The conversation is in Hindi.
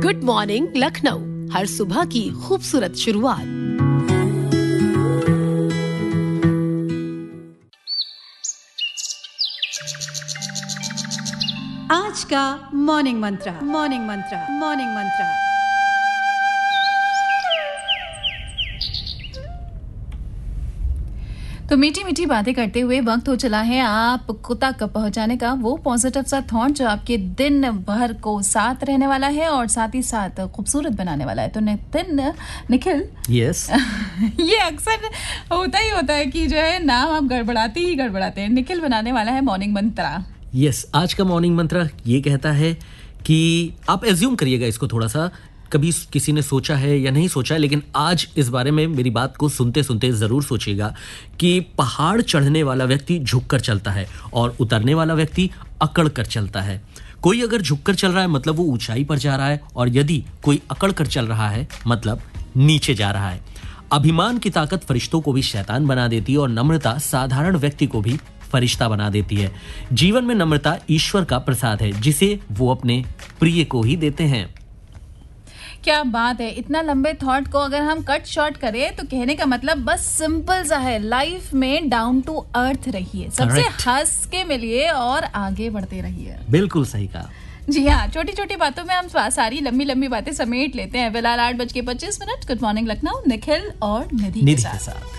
गुड मॉर्निंग लखनऊ, हर सुबह की खूबसूरत शुरुआत। आज का मॉर्निंग मंत्र, मॉर्निंग मंत्र, मॉर्निंग मंत्र। तो मीठी मीठी बातें करते हुए वक्त हो चला है आपको तक पहुंचाने का वो पॉजिटिव सा थॉट जो आपके दिन भर को साथ रहने वाला है और साथ ही साथ खूबसूरत बनाने वाला है। तो निखिल, यस ये अक्सर होता है कि जो है नाम आप गड़बड़ाते हैं। निखिल बनाने वाला है मॉर्निंग मंत्र। यस, आज का मॉर्निंग मंत्र ये कहता है कि आप एज्यूम करिएगा इसको थोड़ा सा, कभी किसी ने सोचा है या नहीं सोचा है, लेकिन आज इस बारे में मेरी बात को सुनते सुनते जरूर सोचिएगा कि पहाड़ चढ़ने वाला व्यक्ति झुककर चलता है और उतरने वाला व्यक्ति अकड़ कर चलता है। कोई अगर झुककर चल रहा है मतलब वो ऊंचाई पर जा रहा है, और यदि कोई अकड़ कर चल रहा है मतलब नीचे जा रहा है। अभिमान की ताकत फरिश्तों को भी शैतान बना देती है और नम्रता साधारण व्यक्ति को भी फरिश्ता बना देती है। जीवन में नम्रता ईश्वर का प्रसाद है जिसे वो अपने प्रिय को ही देते हैं। क्या बात है। इतना लंबे थॉट को अगर हम कट शॉर्ट करें तो कहने का मतलब बस सिंपल सा है, लाइफ में डाउन टू अर्थ रहिए, सबसे हंस के मिलिए और आगे बढ़ते रहिए। बिल्कुल सही कहा। जी हाँ, छोटी छोटी बातों में हम सारी लंबी लंबी बातें समेट लेते हैं। फिलहाल 8:25 गुड मॉर्निंग लखनऊ, निखिल और निधि के साथ।